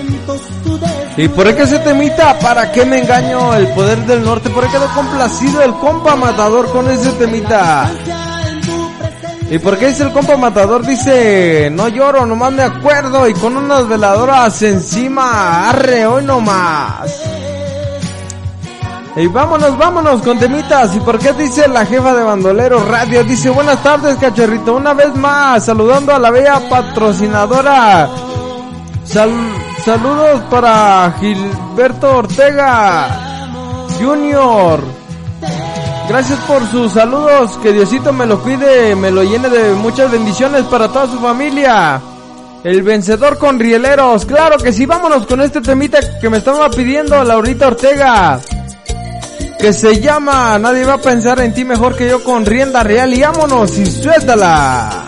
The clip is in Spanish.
¿Y por qué ese temita? ¿Para qué me engaño? El poder del norte. ¿Por qué quedó complacido el compa Matador con ese temita? ¿Y por qué dice el compa Matador? Dice, no lloro, nomás me acuerdo. Y con unas veladoras encima. Arre, hoy nomás. Y vámonos con temitas. ¿Y por qué dice la jefa de Bandolero Radio? Dice, buenas tardes, cachorrito. Una vez más, saludando a la bella patrocinadora. Saludos para Gilberto Ortega Junior. Gracias por sus saludos. Que Diosito me lo cuide, me lo llene de muchas bendiciones para toda su familia. El vencedor con rieleros. Claro que sí, vámonos con este temita que me estaba pidiendo Laurita Ortega, que se llama Nadie va a pensar en ti mejor que yo, con Rienda Real. Y vámonos y suéltala.